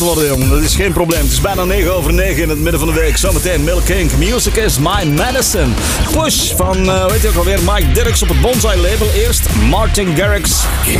worden, jongen. Dat is geen probleem. Het is bijna 9:09 in het midden van de week. Zometeen Milk Inc. Music is my medicine. Push van, weet je ook alweer, Mike Dirks op het Bonsai label. Eerst Martin Garrix.